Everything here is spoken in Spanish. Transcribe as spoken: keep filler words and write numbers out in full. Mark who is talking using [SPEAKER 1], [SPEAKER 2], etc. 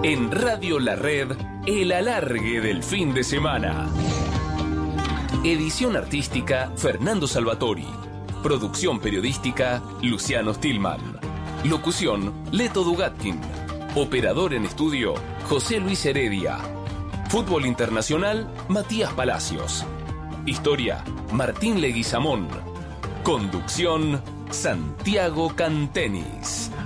[SPEAKER 1] En Radio La Red, el alargue del fin de semana. Edición artística, Fernando Salvatori. Producción periodística, Luciano Stillman. Locución, Leto Dugatkin. Operador en estudio, José Luis Heredia. Fútbol internacional, Matías Palacios. Historia, Martín Leguizamón. Conducción, Santiago Cantenis.